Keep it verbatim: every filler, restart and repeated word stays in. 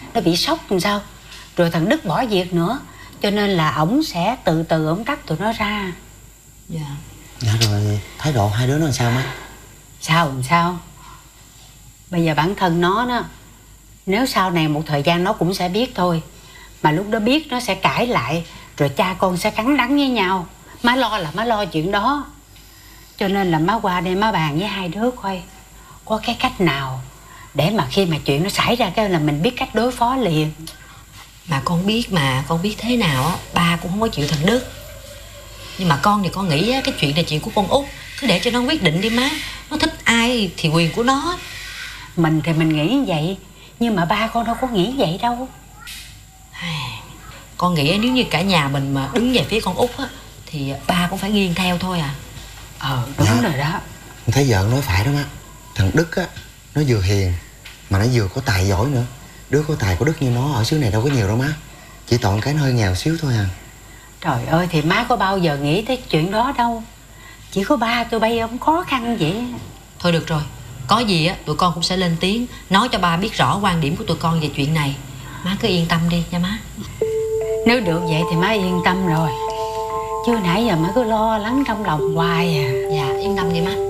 nó bị sốc làm sao. Rồi thằng Đức bỏ việc nữa, cho nên là ổng sẽ từ từ ổng tách tụi nó ra. Dạ. Dạ rồi thái độ hai đứa nó làm sao má? Sao làm sao? Bây giờ bản thân nó đó, nếu sau này một thời gian nó cũng sẽ biết thôi. Mà lúc đó biết nó sẽ cãi lại, rồi cha con sẽ cắn đắng với nhau. Má lo là má lo chuyện đó. Cho nên là má qua đây má bàn với hai đứa coi có cái cách nào để mà khi mà chuyện nó xảy ra cái là mình biết cách đối phó liền. Mà con biết mà, con biết thế nào á, ba cũng không có chịu thằng Đức. Nhưng mà con thì con nghĩ á, cái chuyện này chuyện của con Út, cứ để cho nó quyết định đi má. Nó thích ai thì quyền của nó. Mình thì mình nghĩ như vậy, nhưng mà ba con đâu có nghĩ vậy đâu. Con nghĩ nếu như cả nhà mình mà đứng về phía con Út á, thì ba cũng phải nghiêng theo thôi à. Ờ đúng Dạ. rồi đó. Con thấy vợ nói phải đó má. Thằng Đức á, nó vừa hiền mà nó vừa có tài giỏi nữa. Đứa có tài có đức như nó ở xứ này đâu có nhiều đâu má. Chỉ toàn cái nó hơi nghèo xíu thôi à. Trời ơi, thì má có bao giờ nghĩ tới chuyện đó đâu. Chỉ có ba tụi bay không khó khăn vậy. Thôi được rồi, có gì á tụi con cũng sẽ lên tiếng, nói cho ba biết rõ quan điểm của tụi con về chuyện này. Má cứ yên tâm đi nha má. Nếu được vậy thì má yên tâm rồi. Chứ nãy giờ má cứ lo lắng trong lòng hoài à. Dạ yên tâm đi má.